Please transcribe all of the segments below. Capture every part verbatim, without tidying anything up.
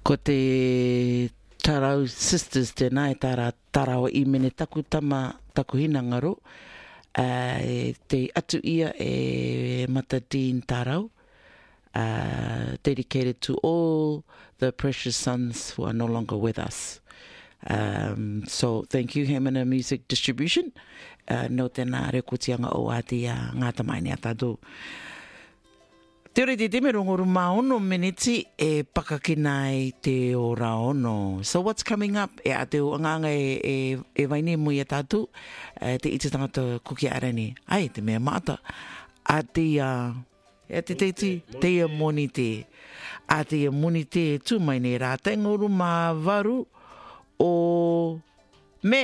Ko te tarau sisters tēnā e tara tarau I mene taku tama taku hina ngaro. Uh, te atu ia e Matadine tarau. Uh, dedicated to all the precious sons who are no longer with us. Um, so thank you, Hemana Music Distribution. Uh, no tēnā rekutianga o ati a ngāta mai nea tātou. Te ore te te me rongoru maono meneti e pakakinai te ora ono. So what's coming up? E a te anganga e, e, e waine mui a tātou. E te iti tangata kuki arani. Ai, te mea mata. A te, uh, e te te te, te a moni te. A te a moni te tu mai ne rā. Te ngoru mā varu o me.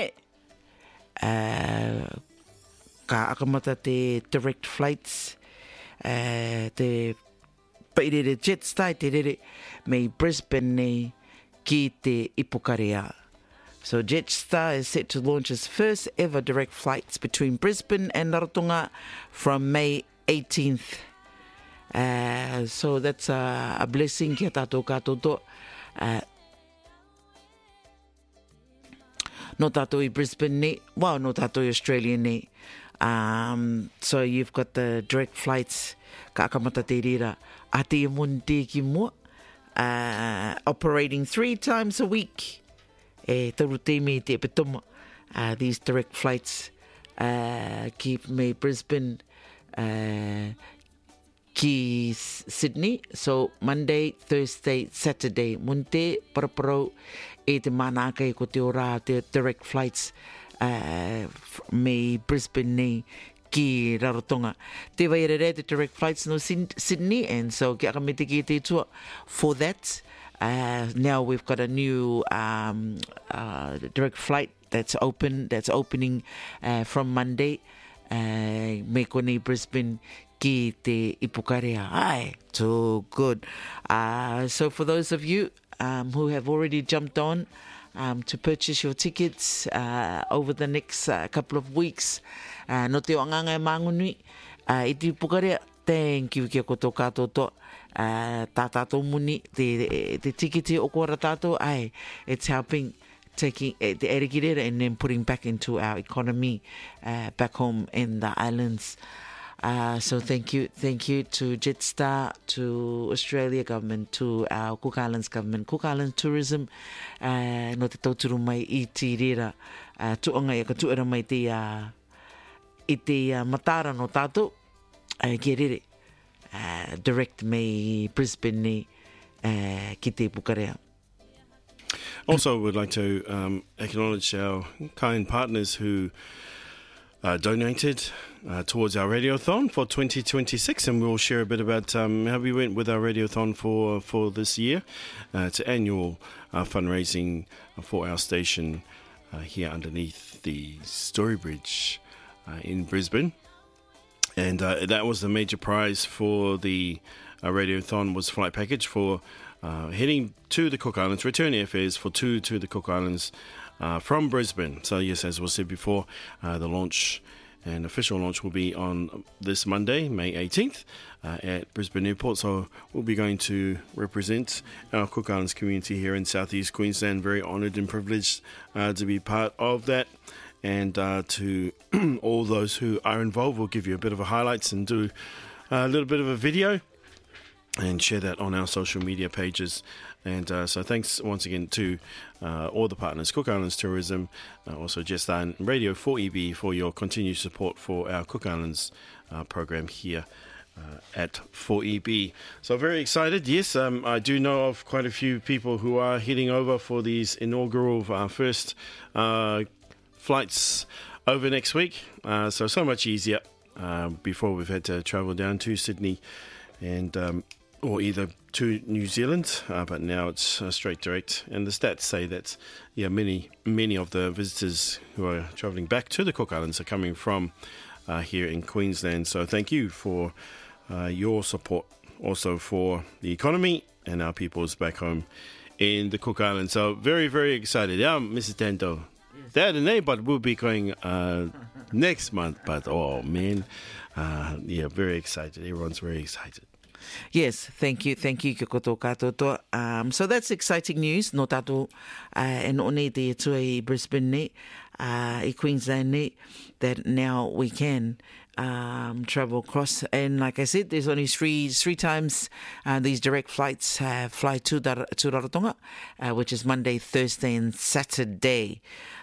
Uh, ka akamata te direct flights. Uh, te pairere Jetstar te rere mei Brisbane nei ki te Ipukarea. So Jetstar is set to launch its first ever direct flights between Brisbane and Rarotonga from May eighteenth. Uh, so that's a, a blessing ki a tātou kātoto. Uh, no tātou I Brisbane nei, wow, no tātou I Australia nei. Um, so you've got the direct flights ka akamata te rira a te mun te ki mua uh, operating three times a week e taru te me te petoma uh, these direct flights uh, ki me Brisbane uh, ki Sydney, so Monday, Thursday, Saturday mun te paraparau e te manaka e ko te ora te direct flights Uh, me Brisbane nei ki Rarotonga. Te vai re the direct flights no Sydney, and so ki aka me te ki te tua for that. Uh, now we've got a new um, uh, direct flight that's open, that's opening uh, from Monday. Uh, me ko nei Brisbane ki te Ipukarea. Ai, too good. Uh, so for those of you um, who have already jumped on Um, to purchase your tickets uh, over the next uh, couple of weeks. Uh, no te wanganga e mangunui. Uh, I te pukarea, thank you kia koto katoto. Uh, tā tātou muni, te, te tikiti o kora tātou, ai, it's helping taking eh, te erikirera and then putting back into our economy uh, back home in the islands. Uh, so thank you, thank you to Jetstar, to Australia government, to our Cook Islands government, Cook Islands Tourism, uh, no te tauturu mai I te rera, uh, tuonga e ka tuera mai te, uh, I te uh, matara no tātou, uh, ki rere, uh, direct mai Brisbane ni uh, ki te Pukarea. Also, we'd like to um, acknowledge our kind partners who Uh, donated uh, towards our radiothon for twenty twenty-six, and we'll share a bit about um, how we went with our radiothon for for this year. Uh, it's an annual uh, fundraising for our station uh, here underneath the Story Bridge uh, in Brisbane, and uh, that was the major prize for the uh, radiothon was flight package for uh, heading to the Cook Islands, return airfares for two to the Cook Islands. Uh, from Brisbane. So yes, as was said before, uh, the launch and official launch will be on this Monday, May eighteenth, uh, at Brisbane Airport. So we'll be going to represent our Cook Islands community here in Southeast Queensland. Very honoured and privileged uh, to be part of that. And uh, to all those who are involved, we'll give you a bit of a highlights and do a little bit of a video and share that on our social media pages. And uh, so thanks once again to uh, all the partners, Cook Islands Tourism, uh, also Jetstar and Radio four E B for your continued support for our Cook Islands uh, program here uh, at four E B. So very excited. Yes, um, I do know of quite a few people who are heading over for these inaugural uh, first uh, flights over next week. Uh, so, so much easier uh, before we've had to travel down to Sydney and um, or either to New Zealand, uh, but now it's uh, straight direct. And the stats say that yeah, many many of the visitors who are travelling back to the Cook Islands are coming from uh, here in Queensland. So thank you for uh, your support, also for the economy and our peoples back home in the Cook Islands. So very, very excited. Yeah, Missus Tanto. That and they, but we'll be going uh, next month. But oh man, uh, yeah, very excited. Everyone's very excited. Yes, thank you, thank you, kia koto katoa. Um, so that's exciting news. No tato uh, and one te tu i Brisbane ne, uh, i Queensland ne, that now we can um, travel across. And like I said, there's only three three times uh, these direct flights uh, fly to Dar- to Rarotonga, uh, which is Monday, Thursday, and Saturday.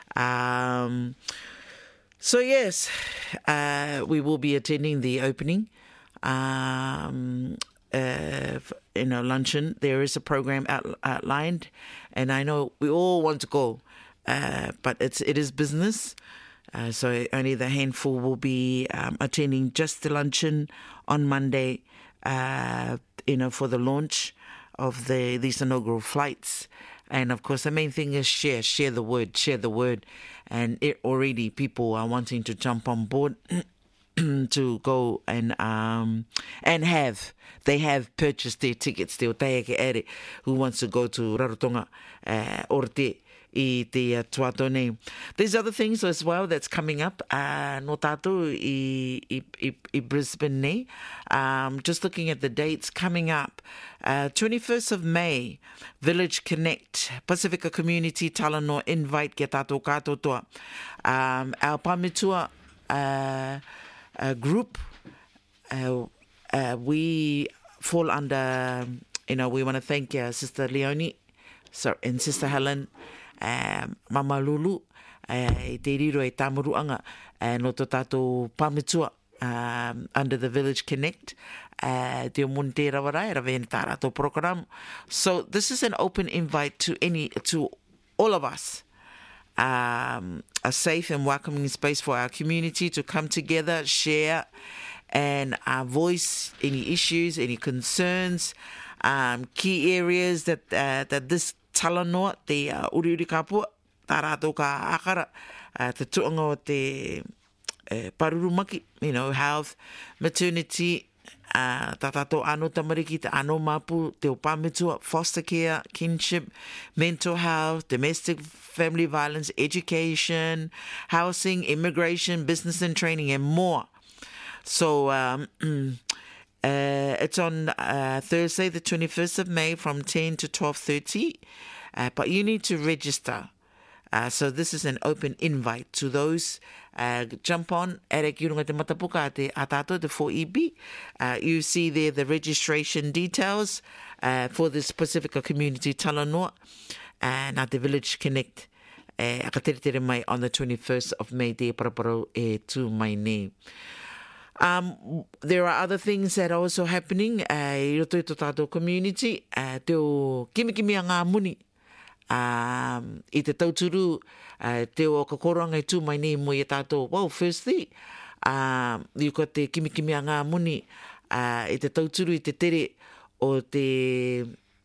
Um, so yes, uh, we will be attending the opening. Um, uh, you know, luncheon. There is a program out, outlined, and I know we all want to go, uh, but it's it is business. Uh, so only the handful will be um, attending just the luncheon on Monday. Uh, you know, for the launch of the these inaugural flights, and of course the main thing is share, share the word, share the word, and it already people are wanting to jump on board. to go and um and have they have purchased their tickets te o taeke ere who wants to go to Rarotonga uh, Orte i te uh, tuato nei. There's other things as well that's coming up uh, no tato i, i, i, i Brisbane nei. Um, just looking at the dates coming up, uh, twenty-first of May, Village Connect, Pacifica Community Talanoa invite ke tato katoa. Um, our pamitua uh, Uh, group, uh, uh, we fall under, you know, we want to thank uh, Sister Leonie so, and Sister Helen, um, Mama Lulu, uh, te riro e tamuruanga, uh, no to tātou pamitua um, under the Village Connect, uh, te o monte rawarai, rawene tā rātou program. So this is an open invite to any, to all of us. Um, a safe and welcoming space for our community to come together, share, and uh, voice any issues, any concerns, um, key areas that uh, that this talanoa, te uh, uriuri kapua, tā rātou ka akara, uh, te tuanga o te uh, parurumaki, you know, health, maternity, Uh, tā tātou anō tamariki, te anō mapu, te o pāmitua, foster care, kinship, mental health, domestic family violence, education, housing, immigration, business and training, and more. So um, uh, it's on uh, Thursday, the twenty-first of May from ten to twelve thirty, uh, but you need to register. Uh, so this is an open invite to those. Uh, jump on ere ki runga te matapuka te atato te four E B. Uh, you see there the registration details uh, for this Pacifica Community Talanoa and at the Village Connect uh, akatere mai on the twenty-first of May te paraparo e tu mai ne. Um, there are other things that are also happening uh, i roto i to tātou community uh, te o kimikimi a ngā muni. Um, I te tauturu, uh, te o ka koranga i tū mai nei mo i tātou. Well, firstly, um, you got te kimikimi a ngā muni, uh, i te tauturu i te tere o te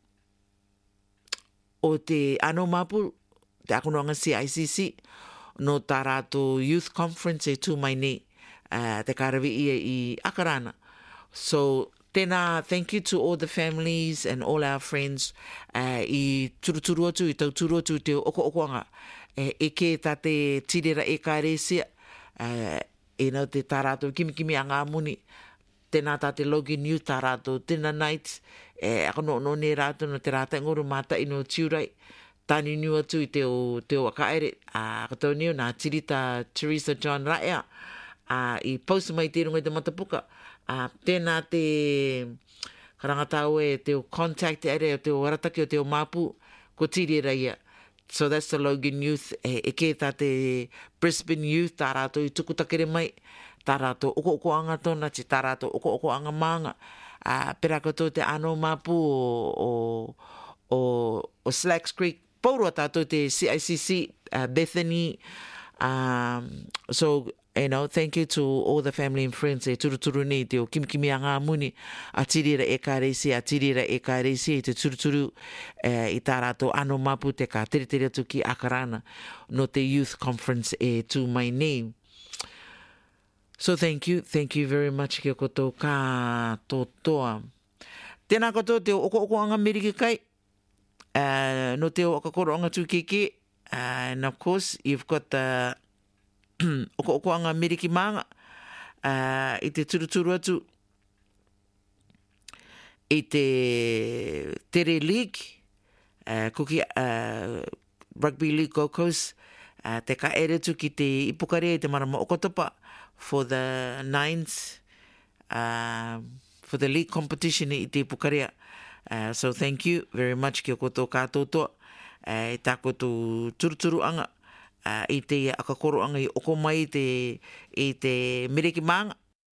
o te ano mapu, te akonoanga C I C C, no tā rātou Youth Conference e tū mai nei, uh, te karawi ia i Akarana. So, tēnā, thank you to all the families and all our friends uh, i turuturu atu, i tauturu atu te oko-okoanga. E, e ke tā te tirera e kāresia, uh, e nau te tā rātou kimikimi a ngā muni, tēnā tā te Logan Youth tā rātou dinner nights, e akono no ne rātou no te rātai ngoru mātai no tiurai, tāni niu atu i te o, te o akaere, a uh, katau niu nā tirita Teresa John Raea, uh, i pausa mai te runga i te matapuka, Uh, tēnā te karangatau e te o contact ere o te o arataki o te o mapu ko tirera ia. So that's the Logan Youth. E, e ke tā te Brisbane Youth, tā rātou i tukutakere mai, tā rātou oko-okoanga tōna, te tā rātou oko-okoanga mānga. Uh, pera koto te anō mapu o, o, o, o Slacks Creek, paurua tātou te C I C C, uh, Bethany. Um, so, you know, thank you to all the family and friends e turuturu nei te o kimikimi a ngā muni a tirira e kāresi, a tirira e kāresi e te turuturu eh, i tā rātou ano mapu te ka tere tere atu ki Akarana no te Youth Conference e tū mai nei. So thank you, thank you very much ki koto ka totoa. Tēnā koto te o oko-okoanga merike kai, uh, no te o akakoronga tūkeke, uh, and of course you've got the oko-okoanga meriki mānga uh, i te turuturu atu i te Tere League, uh, kuki uh, Rugby League Gold Coast, uh, te ka ere tu ki te ipukare e te marama okotopa for the nines, uh, for the league competition i te ipukarea. Uh, so thank you very much ki o koto kātotoa, uh, i tā koto turuturu anga, uh, i te akakoro anga i oko mai te, i te mereki maanga.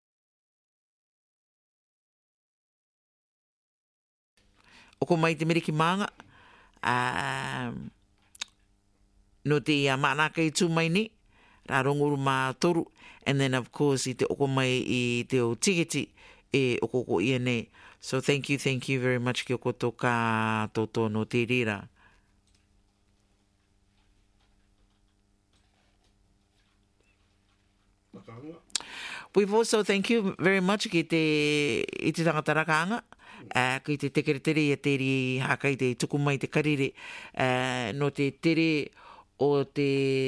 Oko mai te mereki maanga, uh, no te uh, maanaka i tū mai ni, rā ronguru mā toru, and then of course i te oko mai i te o tiketi e oko ko ia nei. So thank you, thank you very much ki o koto ka toto no te rira. We've also, thank you very much ki te, i te tangata rakaanga, uh, ki te tekere tere i te ri haka i te tuku mai te karire, uh, no te tere o te,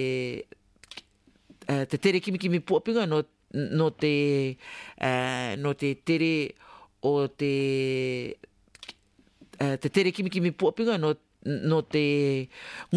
uh, te tere kimi kimi puapinga, no, no te, uh, no te tere o te, uh, te tere kimi kimi puapinga, no, no te